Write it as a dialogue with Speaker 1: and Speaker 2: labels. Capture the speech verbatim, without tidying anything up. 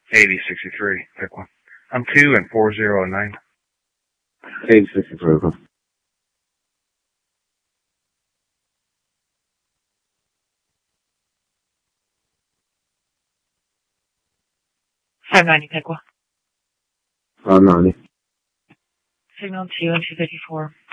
Speaker 1: eighty sixty-three, pick one. I'm two and four zero nine.
Speaker 2: eighty sixty-three, okay.
Speaker 3: five ninety, pick one.
Speaker 2: five ninety.
Speaker 3: Signal two and two fifty-four.